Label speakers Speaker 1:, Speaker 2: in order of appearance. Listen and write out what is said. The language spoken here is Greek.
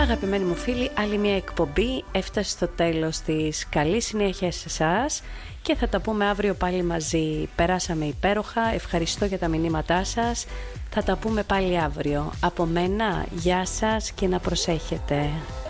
Speaker 1: Αγαπημένοι μου φίλοι, άλλη μια εκπομπή έφτασε στο τέλος της. Καλή συνέχεια σε εσάς και θα τα πούμε αύριο πάλι μαζί. Περάσαμε υπέροχα, ευχαριστώ για τα μηνύματά σας. Θα τα πούμε πάλι αύριο. Από μένα, γεια σας και να προσέχετε.